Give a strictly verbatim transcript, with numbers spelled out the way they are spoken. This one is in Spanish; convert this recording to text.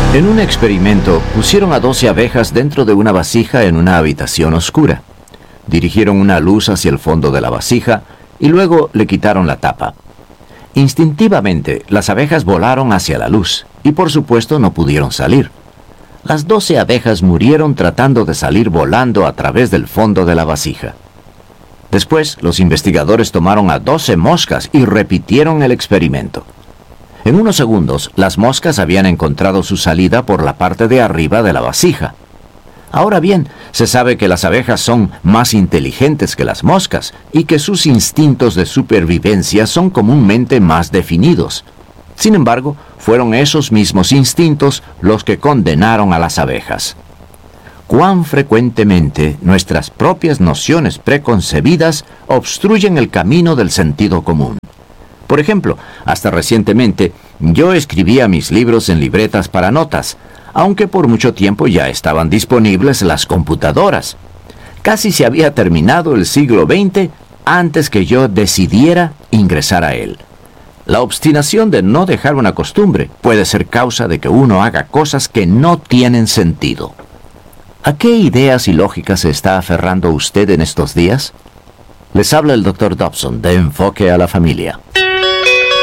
En un experimento, pusieron a doce abejas dentro de una vasija en una habitación oscura. Dirigieron una luz hacia el fondo de la vasija y luego le quitaron la tapa. Instintivamente, las abejas volaron hacia la luz y por supuesto no pudieron salir. Las doce abejas murieron tratando de salir volando a través del fondo de la vasija. Después, los investigadores tomaron a doce moscas y repitieron el experimento. En unos segundos, las moscas habían encontrado su salida por la parte de arriba de la vasija. Ahora bien, se sabe que las abejas son más inteligentes que las moscas y que sus instintos de supervivencia son comúnmente más definidos. Sin embargo, fueron esos mismos instintos los que condenaron a las abejas. ¿Cuán frecuentemente nuestras propias nociones preconcebidas obstruyen el camino del sentido común? Por ejemplo, hasta recientemente, yo escribía mis libros en libretas para notas, aunque por mucho tiempo ya estaban disponibles las computadoras. Casi se había terminado el siglo veinte antes que yo decidiera ingresar a él. La obstinación de no dejar una costumbre puede ser causa de que uno haga cosas que no tienen sentido. ¿A qué ideas y lógicas se está aferrando usted en estos días? Les habla el doctor Dobson de Enfoque a la Familia.